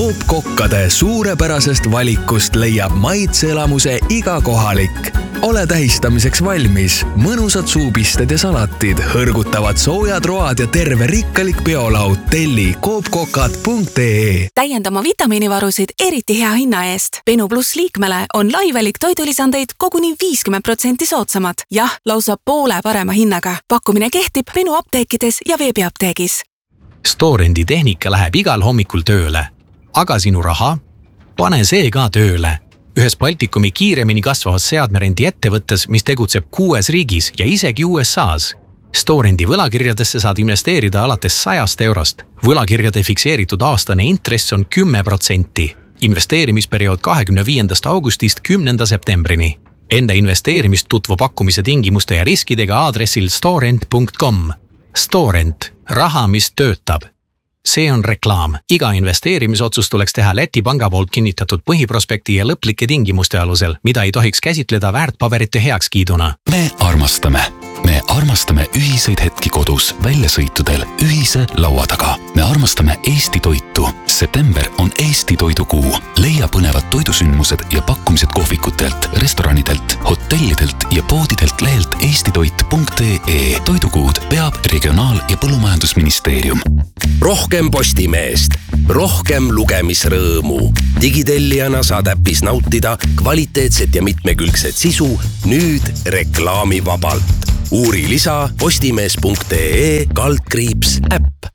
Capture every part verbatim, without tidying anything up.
Coop kokkade suurepärasest valikust leiab maitseelamuse iga kohalik. Ole tähistamiseks valmis. Mõnusad suupisted ja salatid, hõrgutavad soojad road ja terve rikkalik peolaud. Telli coop kokad punkt ee. Täiendama vitamiinivarusid eriti hea hinna eest. Benu Plus liikmele on laivelik toidulisandeid koguni viiskümmend protsenti soodsamad. Jah, lausa poole parema hinnaga. Pakkumine kehtib Benu apteekides ja veebiapteegis. Storendi tehnika läheb igal hommikul tööle. Aga sinu raha? Pane see ka tööle. Ühes Baltikumi kiiremini kasvavas seadmerendi ettevõttes, mis tegutseb kuues riigis ja isegi U S A's. Storendi võlakirjadesse saad investeerida alates sajast eurost. Võlakirjade fikseeritud aastane intress on kümme protsenti. Investeerimisperiood kahekümne viiendast augustist kümnenda septembrini. Enda investeerimist tutvu pakkumise tingimuste ja riskidega aadressil storent punkt com. Storent. Raha, mis töötab. See on reklaam. Iga investeerimisotsus tuleks teha Läti panga poolt kinnitatud põhiprospekti ja lõplike tingimuste alusel, mida ei tohiks käsitleda väärtpaberite heakskiiduna. Me armastame. Me armastame ühiseid hetki kodus, väljasõitudel, ühise laua taga. Me armastame Eesti toitu. September on Eesti toidukuu. Leia põnevad toidusündmused ja pakkumised kohvikutelt, restoranidelt, hotellidelt ja poodidelt lehelt eestitoit punkt ee. Toidukuud peab Regionaal- ja Põllumajandusministeerium. Rohkem Postimeest, rohkem lugemisrõõmu. Digitellijana saad äppis nautida kvaliteetset ja mitmekülgset sisu nüüd reklaamivabalt. Uuri lisa postimees punkt ee kaldkriips äpp.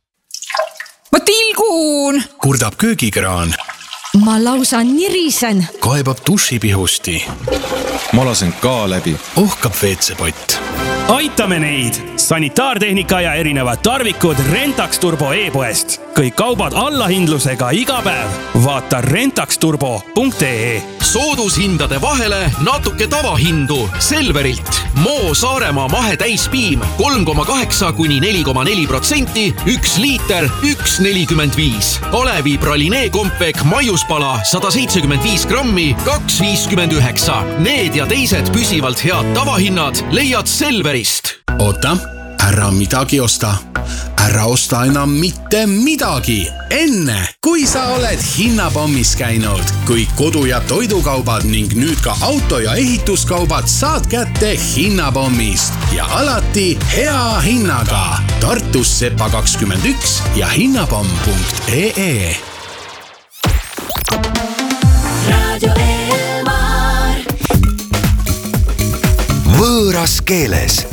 Ma tilgun! Kurdab köögikraan. Ma lausa nirisen. Kaebab dušipihusti. Ma lasen ka läbi. Ohkab veetsepott. Aitame neid! Sanitaartehnika ja erinevad tarvikud Rentax Turbo e-poest. Kõik kaubad allahindlusega iga päev. Vaata rentax turbo punkt ee. Soodushindade vahele natuke tavahindu Selverilt. Moo Saaremaa mahe täispiim kolm koma kaheksa kuni neli koma neli protsenti, üks liiter, üks nelikümmend viis. Kalevi pralinee kompvek maiuspala sada seitsekümmend viis grammi, kaks viiskümmend üheksa. Need ja teised püsivalt head tavahinnad leiad Selverist. Oota, ära midagi osta. Ära osta enam mitte midagi. Enne, kui sa oled hinnapommis käinud, kui kodu- ja toidukaubad ning nüüd ka auto- ja ehituskaubad saad kätte hinnapommist ja alati hea hinnaga. Tartus Sepa kakskümmend üks ja hinnapomm punkt ee. Radio Elmar. Võõras keeles.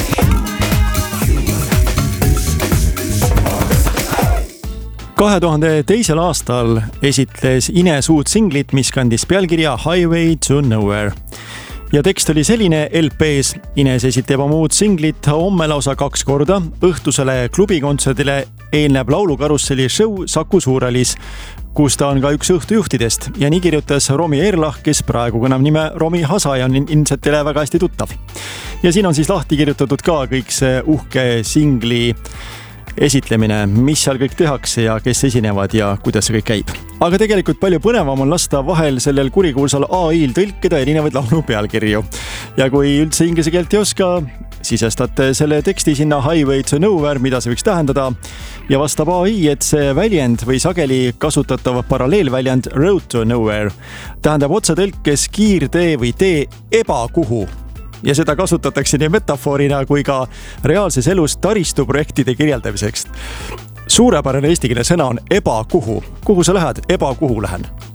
kahe tuhande teisel aastal esitles Ines uut singlit, mis kandis pealkirja Highway to Nowhere. Ja tekst oli selline L P-s. Ines esitab oma uut singlit homme lausa kaks korda. Õhtusele klubikontserdile eelneb laulukarusselli show Saku Suurhallis, kus ta on ka üks õhtujuhtidest. Ja nii kirjutas Romi Erlach, kes praegu kõnab nime Romi Hasa ja on ilmselt teile väga hästi tuttav. Ja siin on siis lahti kirjutatud ka kõik see uhke singli esitlemine, mis seal kõik tehakse ja kes esinevad ja kuidas see kõik käib. Aga tegelikult palju põnevam on lasta vahel sellel kurikuulsal A I-l tõlkida erinevaid laulu pealkirju. Ja kui üldse inglise keelt ei oska, sisestate selle teksti sinna Highway to Nowhere, mida see võiks tähendada. Ja vastab A I, et see väljend või sageli kasutatav paralleelväljend Road to Nowhere tähendab otsetõlkes kiirtee või tee ebakuhu. Ja seda kasutatakse nii metafoorina kui ka reaalses elus taristuprojektide kirjeldamiseks. Suurepärane eestikeelne sõna on ebakuhu. Kuhu sa lähed? Ebakuhu lähen.